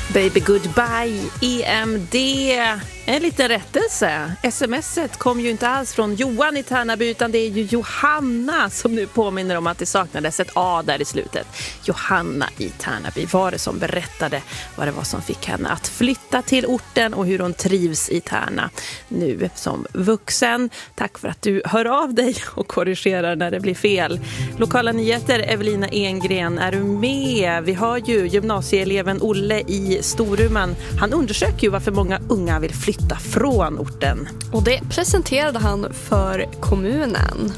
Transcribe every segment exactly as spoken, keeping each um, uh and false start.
Baby Goodbye, E M D. En liten rättelse. Smset kom ju inte alls från Johan i Tärnaby, utan det är ju Johanna som nu påminner om att det saknades ett A där i slutet. Johanna i Tärnaby var det som berättade vad det var som fick henne att flytta till orten och hur hon trivs i Tärna nu som vuxen. Tack för att du hör av dig och korrigerar när det blir fel. Lokala nyheter, Evelina Engren, är du med? Vi har ju gymnasieeleven Olle i Storuman. Han undersöker ju varför många unga vill flytta från orten. Och det presenterade han för kommunen.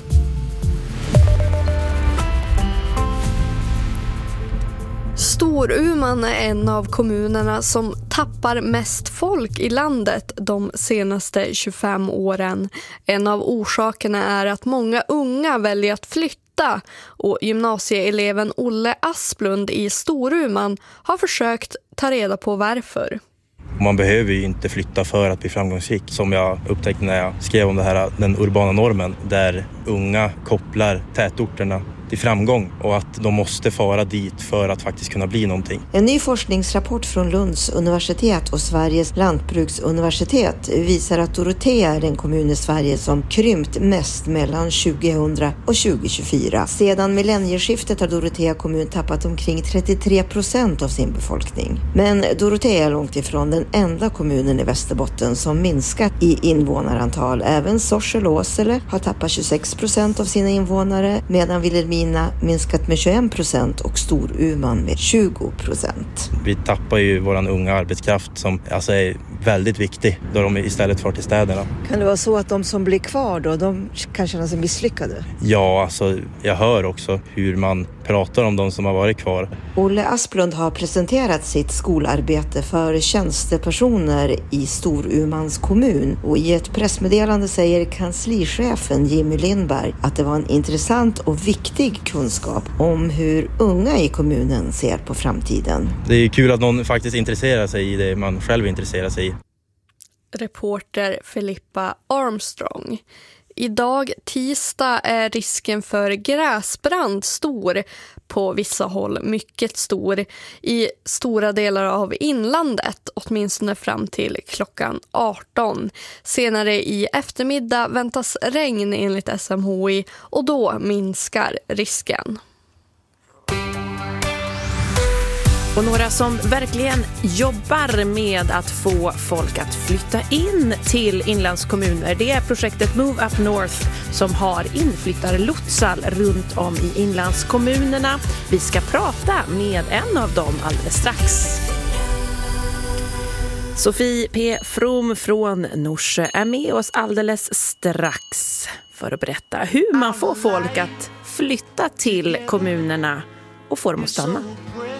Storuman är en av kommunerna som tappar mest folk i landet de senaste tjugofem åren. En av orsakerna är att många unga väljer att flytta, och gymnasieeleven Olle Asplund i Storuman har försökt ta reda på varför. Man behöver ju inte flytta för att bli framgångsrik, som jag upptäckte när jag skrev om det här, den urbana normen, där unga kopplar tätorterna till framgång och att de måste fara dit för att faktiskt kunna bli någonting. En ny forskningsrapport från Lunds universitet och Sveriges lantbruksuniversitet visar att Dorotea är den kommun i Sverige som krympt mest mellan tjugohundra och tjugohundratjugofyra. Sedan millennieskiftet har Dorotea kommun tappat omkring trettiotre procent av sin befolkning. Men Dorotea är långt ifrån den enda kommunen i Västerbotten som minskat i invånarantal. Även Sorsele och Åsele har tappat tjugosex procent av sina invånare, medan Vilhelmina minskat med tjugoen procent och Storuman med tjugo procent. Vi tappar ju våran unga arbetskraft som alltså är väldigt viktig då de istället far till städerna. Kan det vara så att de som blir kvar då, de kan känna sig misslyckade? Ja, alltså jag hör också hur man pratar om de som har varit kvar. Olle Asplund har presenterat sitt skolarbete för tjänstepersoner i Storumans kommun, och i ett pressmeddelande säger kanslichefen Jimmy Lindberg att det var en intressant och viktig kunskap om hur unga i kommunen ser på framtiden. Det är kul att någon faktiskt intresserar sig i det man själv intresserar sig i. Reporter Filippa Armstrong. Idag tisdag är risken för gräsbrand stor, på vissa håll mycket stor, i stora delar av inlandet, åtminstone fram till klockan arton. Senare i eftermiddag väntas regn enligt S M H I, och då minskar risken. Och några som verkligen jobbar med att få folk att flytta in till inlandskommuner, det är projektet Move Up North som har inflyttarlotsar runt om i inlandskommunerna. Vi ska prata med en av dem alldeles strax. Sofie P. From från Norsjö är med oss alldeles strax för att berätta hur man får folk att flytta till kommunerna och få dem att stanna.